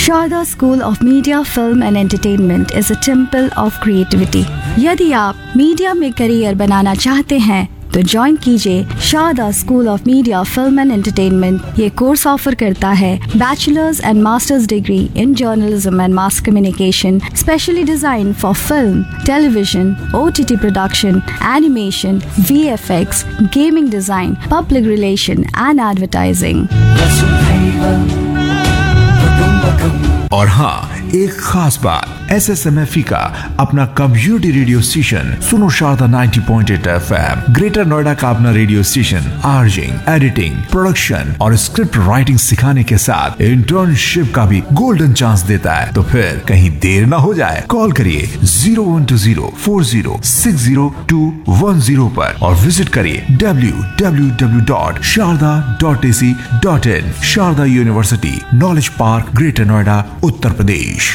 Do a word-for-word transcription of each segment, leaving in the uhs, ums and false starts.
Sharda School of Media, Film and Entertainment is a temple of creativity. यदि आप media में career बनाना चाहते हैं तो ज्वाइन कीजिए Sharda school of media, film and entertainment. ये कोर्स ऑफर करता है bachelors and masters degree in journalism and mass communication, specially design for film, television, OTT production, animation, VFX, gaming design, public relation and advertising. और हाँ, एक खास बात, S S M F E का अपना community radio station सुनो शारदा नब्बे point आठ एफ एम, ग्रेटर नोएडा का अपना रेडियो स्टेशन आर्जिंग, एडिटिंग, प्रोडक्शन और स्क्रिप्ट राइटिंग सिखाने के साथ इंटर्नशिप का भी गोल्डन चांस देता है। तो फिर कहीं देर ना हो जाए, कॉल करिए zero one two zero four zero six zero to one zero पर और विजिट करिए W W W dot Sharda dot A C dot in. Sharda university, knowledge park, greater Noida, Uttar Pradesh.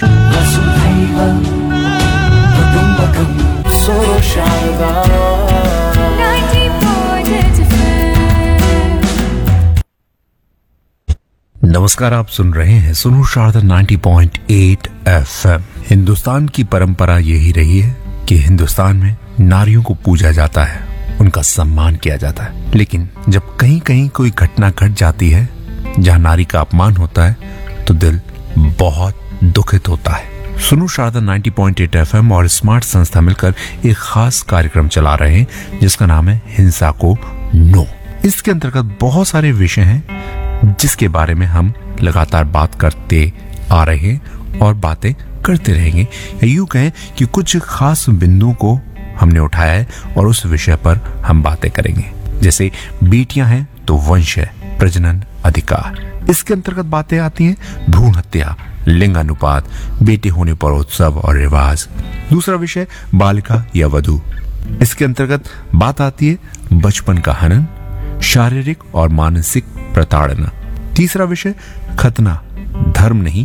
नमस्कार, आप सुन रहे हैं सुनो शारदा नब्बे पॉइंट आठ एफ एम। हिंदुस्तान की परंपरा यही रही है कि हिंदुस्तान में नारियों को पूजा जाता है, उनका सम्मान किया जाता है। लेकिन जब कहीं कहीं कोई घटना घट जाती है जहां नारी का अपमान होता है तो दिल बहुत दुखित होता है। सुनो शारदा नब्बे पॉइंट आठ एफ एम और स्मार्ट संस्था मिलकर एक खास कार्यक्रम चला रहे हैं जिसका नाम है हिंसा को नो। इसके अंतर्गत बहुत सारे विषय हैं जिसके बारे में हम लगातार बात करते आ रहे हैं और बातें करते रहेंगे। यूं कहें कि कुछ खास बिंदुओं को हमने उठाया है और उस विषय पर हम बातें करेंगे। जैसे बेटियां हैं तो वंश है, प्रजनन अधिकार। इसके अंतर्गत बातें आती हैं भ्रूण हत्या, लिंगानुपात, बेटे होने पर उत्सव और रिवाज। दूसरा विषय बालिका या वधू। इसके अंतर्गत बात आती है बचपन का हनन, शारीरिक और मानसिक प्रताड़ना। तीसरा विषय खतना, धर्म नहीं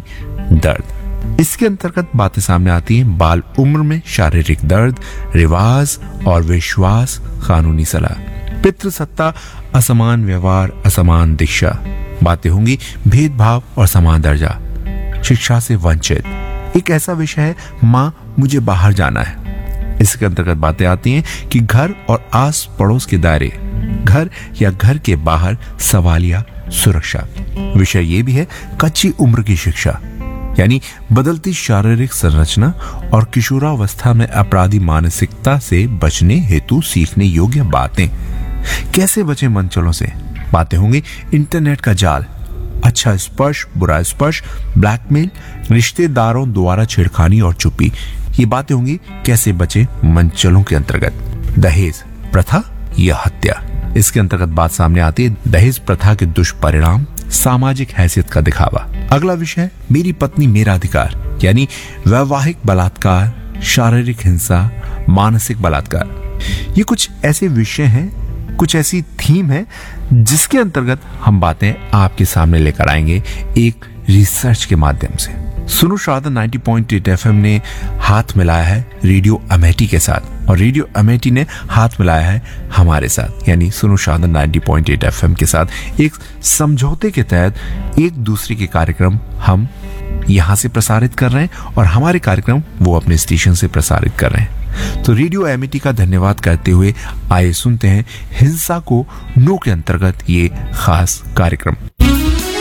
दर्द। इसके अंतर्गत बातें सामने आती हैं बाल उम्र में शारीरिक दर्द, रिवाज और विश्वास, कानूनी सलाह। पितृसत्ता, असमान व्यवहार, असमान दिशा। बातें होंगी भेदभाव और समान दर्जा, शिक्षा से वंचित। एक ऐसा विषय है माँ मुझे बाहर जाना है। इसके अंतर्गत बातें आती हैं कि घर और आस पड़ोस के दायरे, घर या घर के बाहर सवालिया सुरक्षा। विषय ये भी है कच्ची उम्र की शिक्षा, यानी बदलती शारीरिक संरचना और किशोरावस्था में अपराधी मानसिकता से बचने हेतु सीखने योग्य बातें। कैसे बचे मनचलों से। बातें होंगी इंटरनेट का जाल, अच्छा स्पर्श, बुरा स्पर्श, ब्लैकमेल, रिश्तेदारों द्वारा छेड़खानी और चुप्पी। ये बातें होंगी कैसे बचे मनचलों के अंतर्गत। दहेज प्रथा या हत्या। इसके अंतर्गत बात सामने आती है दहेज प्रथा के दुष्परिणाम, सामाजिक हैसियत का दिखावा। अगला विषय मेरी पत्नी मेरा अधिकार, यानी वैवाहिक बलात्कार, शारीरिक हिंसा, मानसिक बलात्कार। ये कुछ ऐसे विषय हैं, कुछ ऐसी थीम है जिसके अंतर्गत हम बातें आपके सामने लेकर आएंगे एक रिसर्च के माध्यम से। सुनो शारदा नब्बे पॉइंट आठ एफ एम ने हाथ मिलाया है रेडियो अमेठी के साथ और रेडियो अमेठी ने हाथ मिलाया है हमारे साथ, यानी सुनो शारदा नब्बे पॉइंट आठ एफ एम के साथ एक समझौते के तहत एक दूसरे के कार्यक्रम हम यहाँ से प्रसारित कर रहे हैं और हमारे कार्यक्रम वो अपने स्टेशन से प्रसारित कर रहे हैं। तो रेडियो एमिटी का धन्यवाद करते हुए आइए सुनते हैं हिंसा को नो के अंतर्गत ये खास कार्यक्रम।